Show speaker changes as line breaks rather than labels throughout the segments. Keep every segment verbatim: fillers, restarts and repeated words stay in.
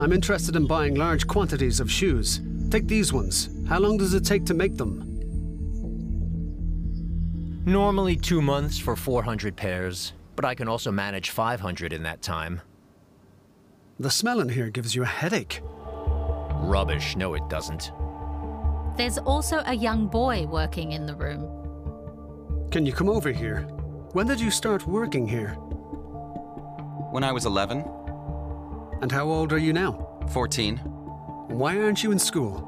I'm interested in buying large quantities of shoes. Take these ones. How long does it take to make them?
Normally two months for four hundred pairs, but I can also manage five hundred in that time.
The smell in here gives you a headache.
Rubbish, no it doesn't.
There's also a young boy working in the room.
Can you come over here? When did you start working here?
When I was eleven.
And how old are you now?
fourteen.
Why aren't you in school?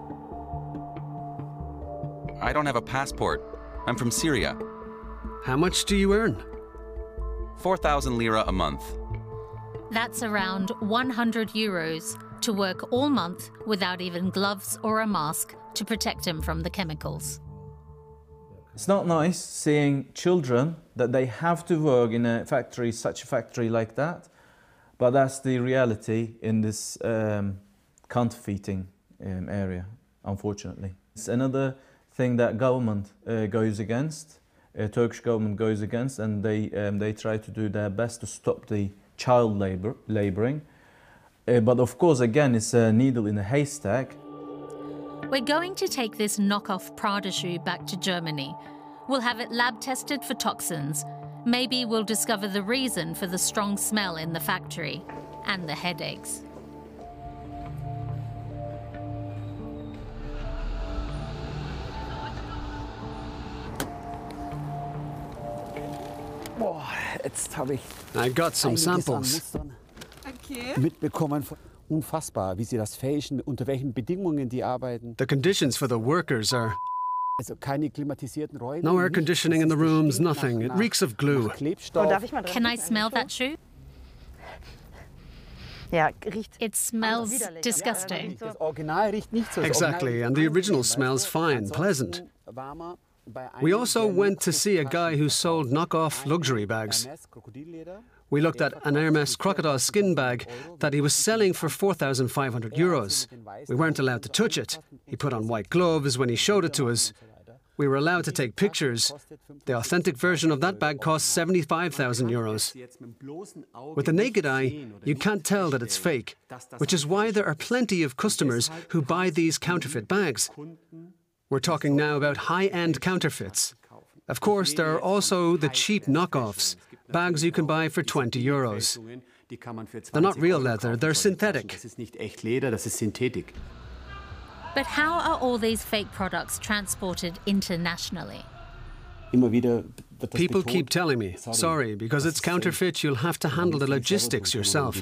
I don't have a passport. I'm from Syria.
How much do you earn?
four thousand lira a month.
That's around one hundred euros to work all month without even gloves or a mask to protect him from the chemicals.
It's not nice seeing children that they have to work in a factory, such a factory like that, but that's the reality in this um, counterfeiting um, area, unfortunately. It's another thing that government uh, goes against, uh, Turkish government goes against, and they, um, they try to do their best to stop the child labor, laboring. Uh, but of course, again, it's a needle in a haystack.
We're going to take this knockoff Prada shoe back to Germany. We'll have it lab tested for toxins. Maybe we'll discover the reason for the strong smell in the factory and the headaches.
Boah, jetzt habe ich
I got some samples.
okay. mitbekommen. Unfassbar, wie sie das fälschen, unter welchen Bedingungen die arbeiten.
The conditions for the workers are...
Also keine klimatisierten Räume.
No air conditioning in the rooms, nothing. It reeks of glue.
Can I smell that shoe?
Ja, riecht.
It smells disgusting.
Das Original riecht nicht so.
Exactly, and the original smells fine, pleasant. We also went to see a guy who sold knockoff luxury bags. We looked at an Hermes crocodile skin bag that he was selling for four thousand five hundred euros. We weren't allowed to touch it. He put on white gloves when he showed it to us. We were allowed to take pictures. The authentic version of that bag cost seventy-five thousand euros. With the naked eye, you can't tell that it's fake, which is why there are plenty of customers who buy these counterfeit bags. We're talking now about high-end counterfeits. Of course, there are also the cheap knockoffs, bags you can buy for twenty euros. They're not real leather, they're synthetic.
But how are all these fake products transported internationally?
People keep telling me, sorry, because it's counterfeit, you'll have to handle the logistics yourself.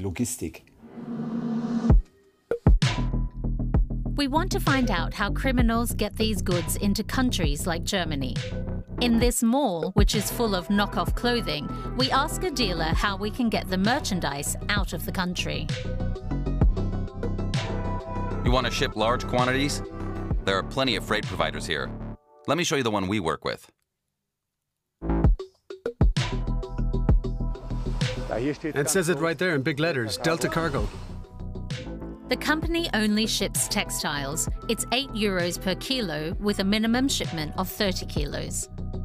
We want to find out how criminals get these goods into countries like Germany. In this mall, which is full of knockoff clothing, we ask a dealer how we can get the merchandise out of the country.
You want to ship large quantities? There are plenty of freight providers here. Let me show you the one we work with.
It says it right there in big letters, Delta Cargo.
The company only ships textiles. It's eight euros per kilo with a minimum shipment of thirty kilos.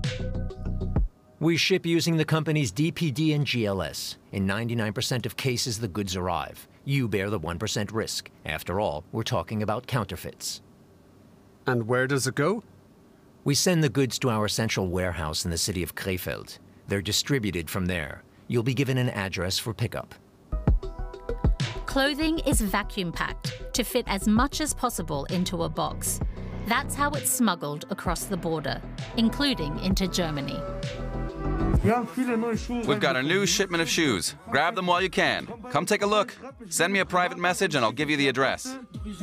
We ship using the company's D P D and G L S. In ninety-nine percent of cases, the goods arrive. You bear the one percent risk. After all, we're talking about counterfeits.
And where does it go?
We send the goods to our central warehouse in the city of Krefeld. They're distributed from there. You'll be given an address for pickup.
Clothing is vacuum-packed to fit as much as possible into a box. That's how it's smuggled across the border, including into Germany.
We've got a new shipment of shoes. Grab them while you can. Come take a look. Send me a private message and I'll give you the address.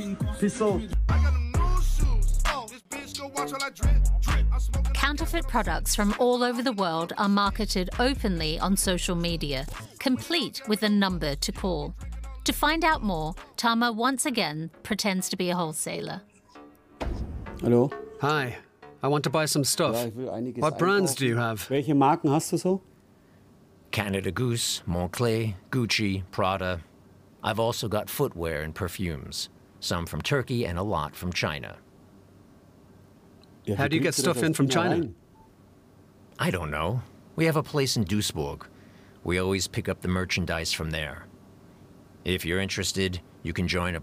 Counterfeit products from all over the world are marketed openly on social media, complete with a number to call. To find out more, Tama once again pretends to be a wholesaler.
Hello.
Hi. I want to buy some stuff. What brands do you have?
Welche Marken hast du so?
Canada Goose, Moncler, Gucci, Prada. I've also got footwear and perfumes. Some from Turkey and a lot from China.
How do you get stuff in from China?
I don't know. We have a place in Duisburg. We always pick up the merchandise from there. If you're interested, You can join a